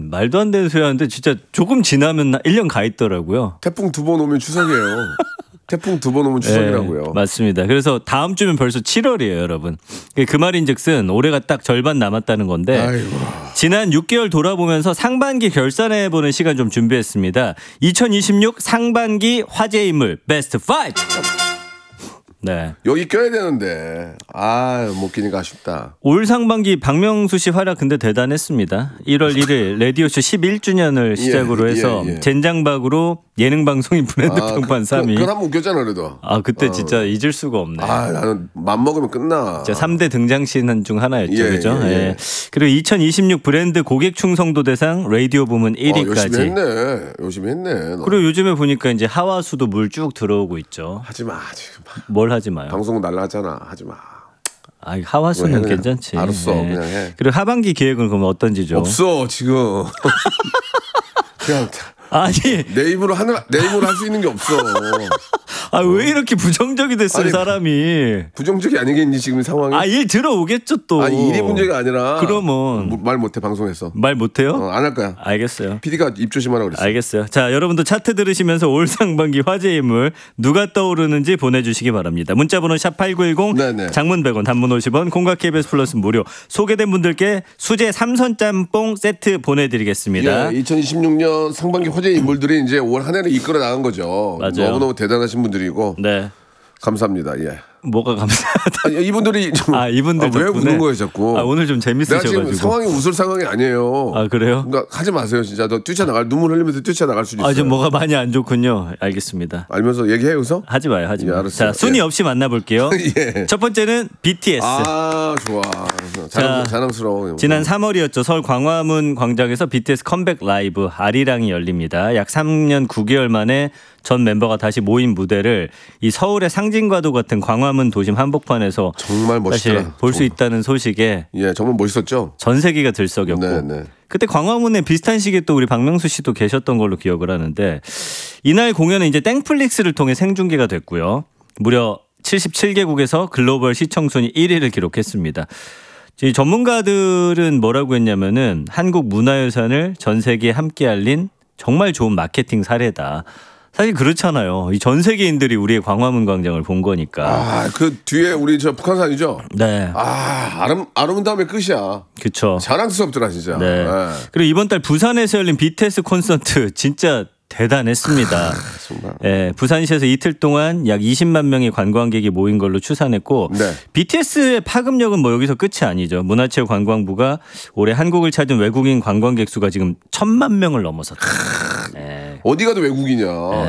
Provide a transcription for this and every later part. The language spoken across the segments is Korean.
말도 안 되는 소리 하는데 진짜 조금 지나면 1년 가 있더라고요. 태풍 2번 오면 추석이에요. 태풍 2번 오면 추석이라고요. 네, 맞습니다. 그래서 다음 주면 벌써 7월이에요, 여러분. 그 말인즉슨 올해가 딱 절반 남았다는 건데 아이고. 지난 6개월 돌아보면서 상반기 결산해보는 시간 좀 준비했습니다. 2026 상반기 화제 인물 베스트 5. 네. 여기 껴야 되는데 못 끼니까 아쉽다. 올 상반기 박명수 씨 활약 근데 대단했습니다. 1월 1일 라디오쇼 11주년을 시작으로 해서 젠장박으로 예능방송인 브랜드 평판 3위. 그건 한번 웃겼잖아 그래도. 그때 진짜 잊을 수가 없네. 나는 맘먹으면 끝나. 3대 등장신 중 하나였죠. 그죠? 예. 그리고 2026 브랜드 고객 충성도 대상 라디오 부문 1위까지. 열심히 했네. 너. 그리고 요즘에 보니까 이제 하와수도 물 쭉 들어오고 있죠. 하지 마 지금. 뭘 하지 마요. 방송 날라잖아. 하지 마. 하와수는 괜찮지. 알았어. 그냥 해. 그리고 하반기 계획은 그러면 어떤지죠? 없어 지금. 그냥 내 입으로 할 수 있는 게 없어. 왜 이렇게 부정적이 됐어요, 사람이? 부정적이 아니겠니 지금 상황이? 일 들어오겠죠 또. 일이 문제가 아니라. 그러면 말 못해 방송에서. 말 못해요? 안 할 거야. 알겠어요. PD가 입 조심하라고 그랬어. 알겠어요. 자, 여러분도 차트 들으시면서 올 상반기 화제 인물 누가 떠오르는지 보내주시기 바랍니다. 문자번호 샵8910 네네. 장문 100원 단문 50원 콩과 KBS 플러스 무료. 소개된 분들께 수제 삼선 짬뽕 세트 보내드리겠습니다. 2026년 상반기 화제 인물들이 이제 올 한 해를 이끌어 나간 거죠. 맞아요. 너무너무 대단하신 분들이고. 네. 감사합니다. 예. 뭐가 감사하다. 이분들이 좀 이분들 왜 웃는 거예요, 자꾸? 오늘 좀 재밌으셔가지고. 내가 지금 상황이 웃을 상황이 아니에요. 그래요? 그러니까 하지 마세요, 진짜. 너 눈물 흘리면서 뛰쳐나갈 수도 있어요. 좀 뭐가 많이 안 좋군요. 알겠습니다. 알면서 얘기해 여기서? 하지 마요. 예, 알았어요. 자, 순위 없이 만나볼게요. 예. 첫 번째는 BTS. 좋아. 자랑스러워. 지난 3월이었죠. 서울 광화문 광장에서 BTS 컴백 라이브 아리랑이 열립니다. 약 3년 9개월 만에 전 멤버가 다시 모인 무대를 이 서울의 상징과도 같은 광화문 도심 한복판에서 정말 멋있더라. 볼 수 있다는 소식에 정말 멋있었죠. 전 세계가 들썩였고 네. 그때 광화문에 비슷한 시기에 또 우리 박명수 씨도 계셨던 걸로 기억을 하는데 이날 공연은 이제 땡플릭스를 통해 생중계가 됐고요. 무려 77개국에서 글로벌 시청 순위 1위를 기록했습니다. 이 전문가들은 뭐라고 했냐면은 한국 문화유산을 전 세계에 함께 알린 정말 좋은 마케팅 사례다. 사실 그렇잖아요. 이 전 세계인들이 우리의 광화문 광장을 본 거니까. 그 뒤에 우리 북한산이죠? 네. 아름다움의 끝이야. 그렇죠. 자랑스럽더라 진짜. 네. 그리고 이번 달 부산에서 열린 BTS 콘서트 진짜 대단했습니다. 정말. 부산시에서 이틀 동안 약 20만 명의 관광객이 모인 걸로 추산했고 BTS의 파급력은 여기서 끝이 아니죠. 문화체육관광부가 올해 한국을 찾은 외국인 관광객 수가 지금 1,000만 명을 넘어섰다. 어디 가도 외국이냐.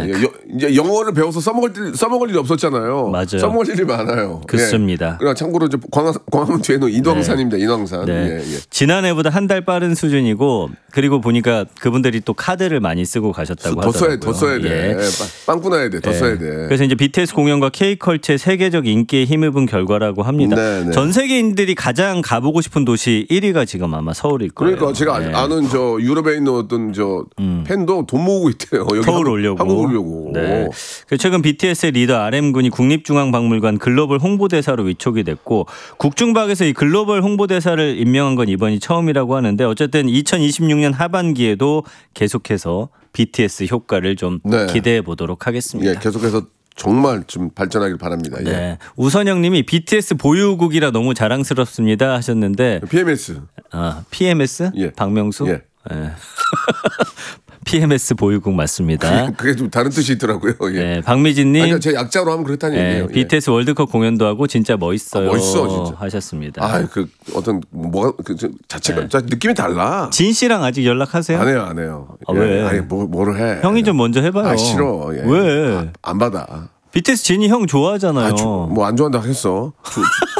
이제 영어를 배워서 써먹을 일이 없었잖아요. 맞아요. 써먹을 일이 많아요. 그렇습니다. 그러나 참고로 광화문 뒤에는 인왕산입니다. 인왕산. 네. 지난해보다 한 달 빠른 수준이고 그리고 보니까 그분들이 또 카드를 많이 쓰고 가셨다고 하더라고요. 더 써야 돼. 빵꾸 나야 돼. 더 써야 돼. 그래서 이제 BTS 공연과 K컬처의 세계적 인기에 힘입은 결과라고 합니다. 전 세계인들이 가장 가보고 싶은 도시 1위가 지금 아마 서울일 거예요. 그러니까 제가 아는 유럽에 있는 어떤 팬도 돈 모으고 있대요. 여기 서울 오려고. 한국 오려고. 네. 최근 BTS의 리더 RM군이 국립중앙박물관 글로벌 홍보대사로 위촉이 됐고 국중박에서 이 글로벌 홍보대사를 임명한 건 이번이 처음이라고 하는데 어쨌든 2026년 하반기에도 계속해서 BTS 효과를 좀 기대해 보도록 하겠습니다. 계속해서 정말 좀 발전하길 바랍니다. 네. 우선영 님이 BTS 보유국이라 너무 자랑스럽습니다 하셨는데 PMS. PMS? 박명수? 예. PMS 보유국 맞습니다. 그게 좀 다른 뜻이 있더라고요. 네, 박미진님. 제 약자로 하면 그렇다는 얘기예요. BTS 월드컵 공연도 하고 진짜 멋있어요. 멋있어 진짜. 하셨습니다. 어떤 자체가 느낌이 달라. 진 씨랑 아직 연락하세요? 안 해요. 왜? 뭐를 해? 형이 좀 먼저 해봐요. 싫어. 왜? 안 받아. BTS 진이 형 좋아하잖아요. 뭐 안 좋아한다 하겠어.